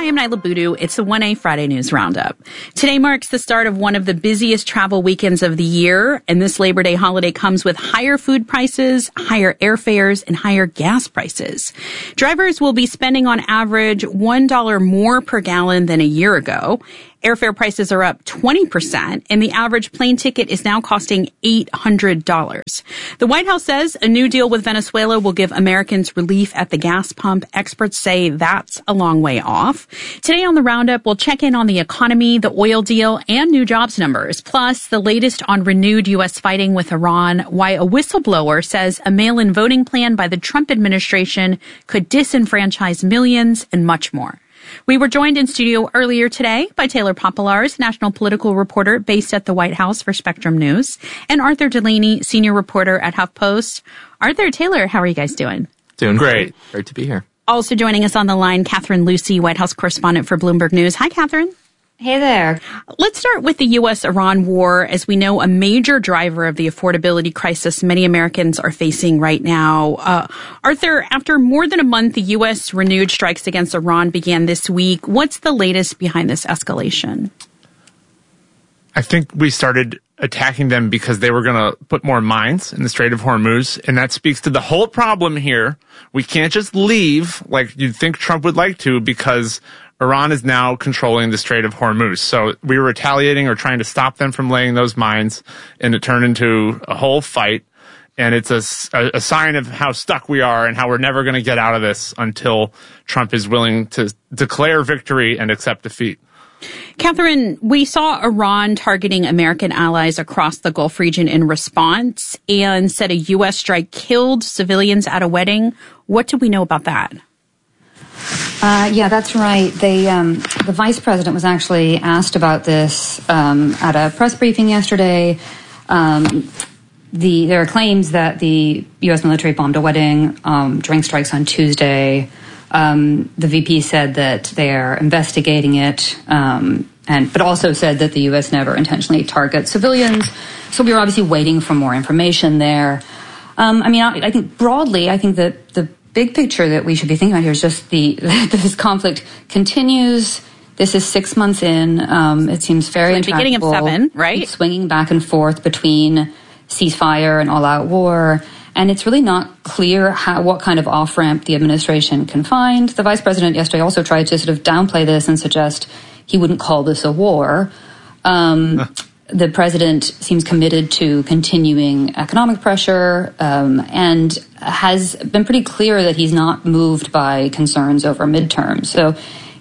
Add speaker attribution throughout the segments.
Speaker 1: am Nyla Boodoo. It's the 1A Friday News Roundup. Today marks the start of one of the busiest travel weekends of the year, and this Labor Day holiday comes with higher food prices, higher airfares, and higher gas prices. Drivers will be spending on average $1 more per gallon than a year ago. Airfare prices are up 20%, and the average plane ticket is now costing $800. The White House says a new deal with Venezuela will give Americans relief at the gas pump. Experts say that's a long way off. Today on the Roundup, we'll check in on the economy, the oil deal, and new jobs numbers, plus the latest on renewed U.S. fighting with Iran, why a whistleblower says a mail-in voting plan by the Trump administration could disenfranchise millions, and much more. We were joined in studio earlier today by Taylor Popolars, national political reporter based at the White House for Spectrum News, and Arthur Delaney, senior reporter at HuffPost. Arthur, Taylor, how are you guys doing?
Speaker 2: Doing great. Great to be here.
Speaker 1: Also joining us on the line, Catherine Lucy, White House correspondent for Bloomberg News. Hi, Catherine.
Speaker 3: Hey there.
Speaker 1: Let's start with the U.S.-Iran war. As we know, a major driver of the affordability crisis many Americans are facing right now. Arthur, after more than a month, the U.S. renewed strikes against Iran began this week. What's the latest behind this escalation?
Speaker 4: I think we started attacking them because they were going to put more mines in the Strait of Hormuz, and that speaks to the whole problem here. We can't just leave like you'd think Trump would like to, because Iran is now controlling the Strait of Hormuz. So we were retaliating or trying to stop them from laying those mines, and it turned into a whole fight. And it's a sign of how stuck we are and how we're never going to get out of this until Trump is willing to declare victory and accept defeat.
Speaker 1: Catherine, we saw Iran targeting American allies across the Gulf region in response and said a U.S. strike killed civilians at a wedding. What do we know about that?
Speaker 3: Yeah, that's right. The vice president was actually asked about this at a press briefing yesterday. There are claims that the U.S. military bombed a wedding during strikes on Tuesday. The VP said that they are investigating it, but also said that the U.S. never intentionally targets civilians. So we were obviously waiting for more information there. I think broadly, that the big picture that we should be thinking about here is just this conflict continues. This is 6 months in. It seems very intractable.
Speaker 1: Beginning of 7, right?
Speaker 3: It's swinging back and forth between ceasefire and all-out war. And it's really not clear what kind of off-ramp the administration can find. The vice president yesterday also tried to sort of downplay this and suggest he wouldn't call this a war. The president seems committed to continuing economic pressure and has been pretty clear that he's not moved by concerns over midterms. So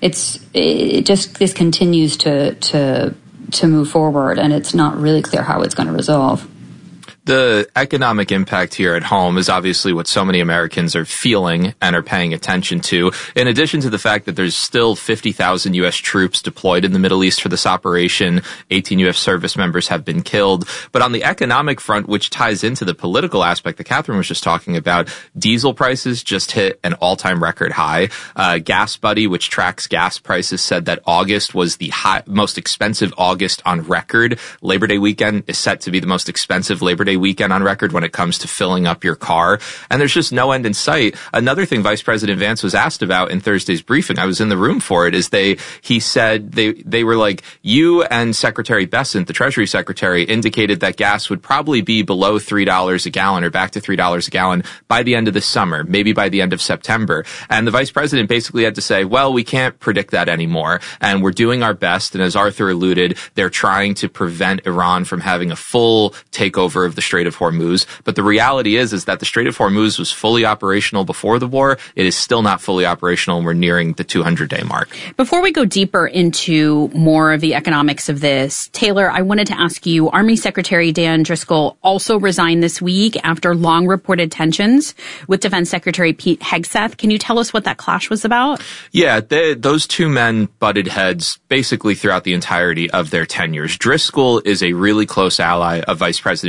Speaker 3: this continues to move forward, and it's not really clear how it's going to resolve.
Speaker 2: The economic impact here at home is obviously what so many Americans are feeling and are paying attention to, in addition to the fact that there's still 50,000 U.S. troops deployed in the Middle East for this operation. 18 U.S. service members have been killed. But on the economic front, which ties into the political aspect that Catherine was just talking about, diesel prices just hit an all-time record high. GasBuddy, which tracks gas prices, said that August was the most expensive August on record. Labor Day weekend is set to be the most expensive Labor Day weekend on record when it comes to filling up your car. And there's just no end in sight. Another thing Vice President Vance was asked about in Thursday's briefing, I was in the room for it, is he said they were like, you and Secretary Bessent, the Treasury Secretary, indicated that gas would probably be below $3 a gallon or back to $3 a gallon by the end of the summer, maybe by the end of September. And the Vice President basically had to say, well, we can't predict that anymore. And we're doing our best. And as Arthur alluded, they're trying to prevent Iran from having a full takeover of the Strait of Hormuz. But the reality is that the Strait of Hormuz was fully operational before the war. It is still not fully operational, and we're nearing the 200-day mark.
Speaker 1: Before we go deeper into more of the economics of this, Taylor, I wanted to ask you, Army Secretary Dan Driscoll also resigned this week after long reported tensions with Defense Secretary Pete Hegseth. Can you tell us what that clash was about?
Speaker 2: Yeah, those two men butted heads basically throughout the entirety of their tenures. Driscoll is a really close ally of Vice President J.D. Vance.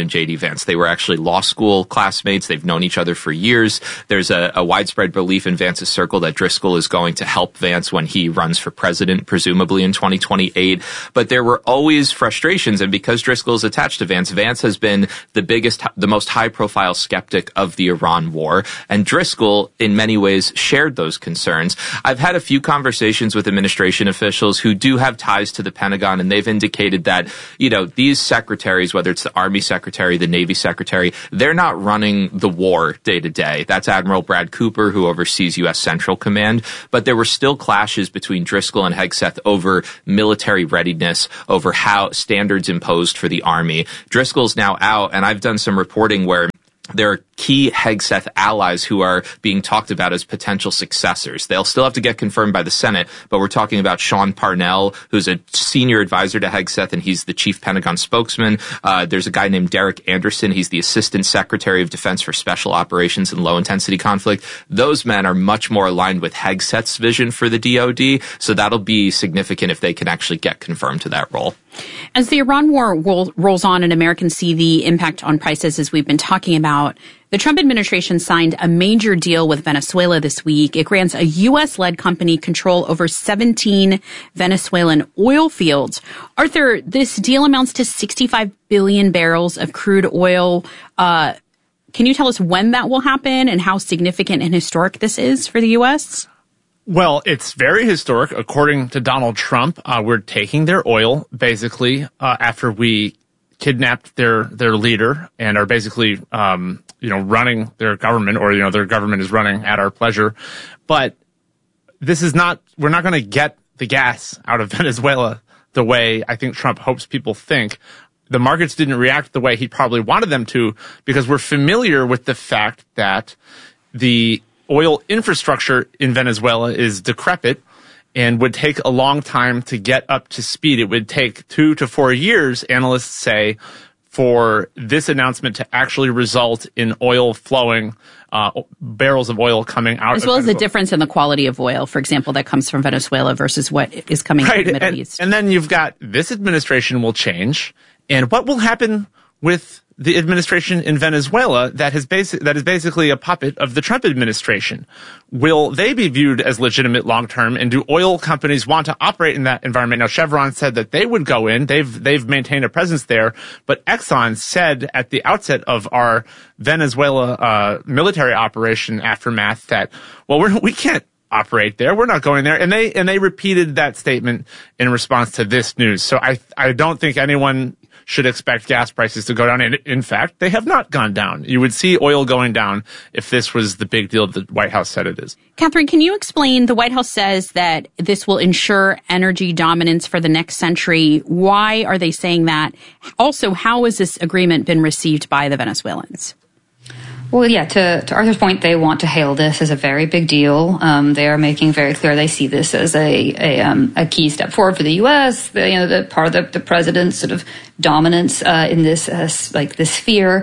Speaker 2: Vance. They were actually law school classmates. They've known each other for years. There's a widespread belief in Vance's circle that Driscoll is going to help Vance when he runs for president, presumably in 2028. But there were always frustrations, and because Driscoll is attached to Vance, Vance has been the most high-profile skeptic of the Iran war, and Driscoll, in many ways, shared those concerns. I've had a few conversations with administration officials who do have ties to the Pentagon, and they've indicated that, these secretaries, whether it's the Army Secretary, the Navy Secretary, they're not running the war day to day. That's Admiral Brad Cooper, who oversees U.S. Central Command. But there were still clashes between Driscoll and Hegseth over military readiness, over how standards imposed for the Army. Driscoll's now out, and I've done some reporting where there are key Hegseth allies who are being talked about as potential successors. They'll still have to get confirmed by the Senate, but we're talking about Sean Parnell, who's a senior advisor to Hegseth, and he's the chief Pentagon spokesman. There's a guy named Derek Anderson. He's the assistant secretary of defense for special operations and low-intensity conflict. Those men are much more aligned with Hegseth's vision for the DoD, so that'll be significant if they can actually get confirmed to that role.
Speaker 1: As the Iran war rolls on and Americans see the impact on prices, as we've been talking about, the Trump administration signed a major deal with Venezuela this week. It grants a U.S.-led company control over 17 Venezuelan oil fields. Arthur, this deal amounts to 65 billion barrels of crude oil. Can you tell us when that will happen and how significant and historic this is for the U.S.?
Speaker 4: Well, it's very historic. According to Donald Trump, we're taking their oil, basically, after we kidnapped their leader and are basically, running their government, or, their government is running at our pleasure. But we're not going to get the gas out of Venezuela the way I think Trump hopes people think. The markets didn't react the way he probably wanted them to, because we're familiar with the fact that the oil infrastructure in Venezuela is decrepit and would take a long time to get up to speed. It would take 2 to 4 years, analysts say, for this announcement to actually result in oil flowing, barrels of oil coming out.
Speaker 1: As well as the difference in the quality of oil, for example, that comes from Venezuela versus what is coming from the Middle East.
Speaker 4: And then you've got this administration will change. And what will happen with the administration in Venezuela that is basically a puppet of the Trump administration? Will they be viewed as legitimate long term? And do oil companies want to operate in that environment? Now, Chevron said that they would go in. They've maintained a presence there. But Exxon said at the outset of our Venezuela military operation aftermath that, we can't operate there. We're not going there. And they repeated that statement in response to this news. So I don't think anyone should expect gas prices to go down. And in fact, they have not gone down. You would see oil going down if this was the big deal the White House said it is.
Speaker 1: Catherine, can you explain, the White House says that this will ensure energy dominance for the next century. Why are they saying that? Also, how has this agreement been received by the Venezuelans?
Speaker 3: Well, yeah, to Arthur's point, they want to hail this as a very big deal. They are making very clear they see this as a key step forward for the U.S. The part of the president's sort of dominance in this this sphere.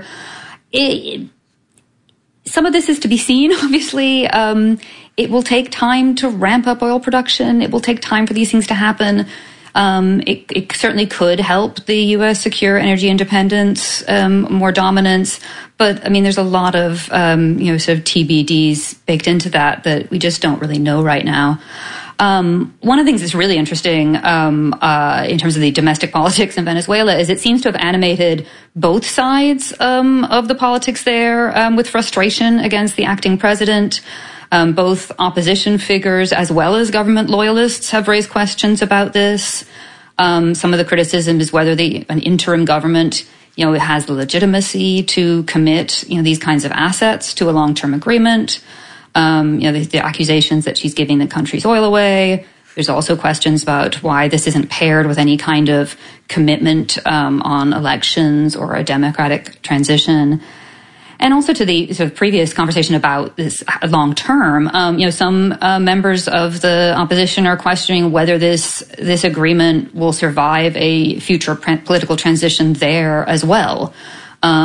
Speaker 3: Some of this is to be seen, obviously. It will take time to ramp up oil production. It will take time for these things to happen. It certainly could help the U.S. secure energy independence, more dominance. But, there's a lot of, sort of TBDs baked into that we just don't really know right now. One of the things that's really interesting in terms of the domestic politics in Venezuela is it seems to have animated both sides of the politics there with frustration against the acting president. Both opposition figures as well as government loyalists have raised questions about this. Some of the criticism is whether an interim government, it has the legitimacy to commit, these kinds of assets to a long-term agreement. The accusations that she's giving the country's oil away. There's also questions about why this isn't paired with any kind of commitment on elections or a democratic transition. And also to the sort of previous conversation about this long term, some members of the opposition are questioning whether this agreement will survive a future political transition there as well.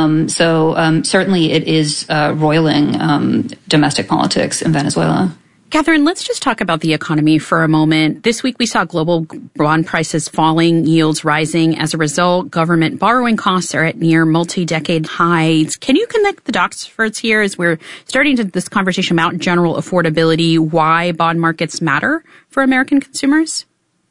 Speaker 3: So certainly it is roiling domestic politics in Venezuela.
Speaker 1: Catherine, let's just talk about the economy for a moment. This week we saw global bond prices falling, yields rising. As a result, government borrowing costs are at near multi-decade highs. Can you connect the dots for us here as we're starting to this conversation about general affordability, why bond markets matter for American consumers?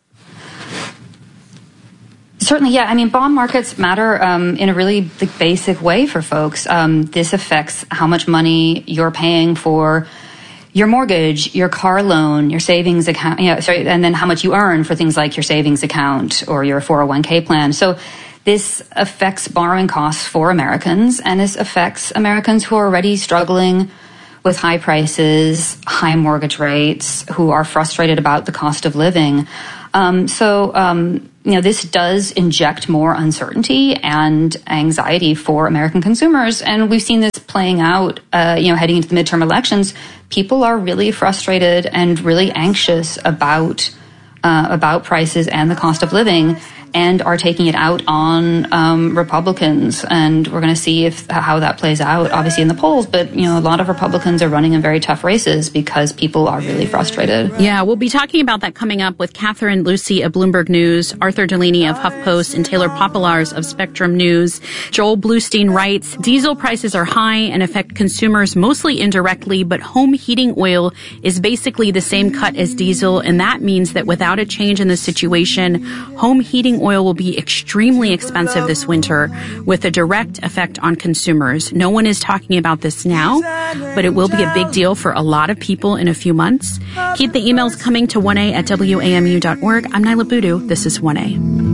Speaker 3: Certainly, yeah. I mean, bond markets matter in a really basic way for folks. This affects how much money you're paying for your mortgage, your car loan, your savings account, and then how much you earn for things like your savings account or your 401k plan. So this affects borrowing costs for Americans, and this affects Americans who are already struggling with high prices, high mortgage rates, who are frustrated about the cost of living. This does inject more uncertainty and anxiety for American consumers. And we've seen this playing out, heading into the midterm elections. People are really frustrated and really anxious about prices and the cost of living, and are taking it out on Republicans. And we're going to see how that plays out, obviously, in the polls. But, a lot of Republicans are running in very tough races because people are really frustrated.
Speaker 1: Yeah, we'll be talking about that coming up with Catherine Lucy of Bloomberg News, Arthur Delaney of HuffPost, and Taylor Popolars of Spectrum News. Joel Bluestein writes, diesel prices are high and affect consumers mostly indirectly, but home heating oil is basically the same cut as diesel. And that means that without a change in the situation, home heating oil will be extremely expensive this winter, with a direct effect on consumers. No one is talking about this now, but it will be a big deal for a lot of people in a few months. Keep the emails coming to 1A@WAMU.org. I'm Nyla Boodoo. This is 1A.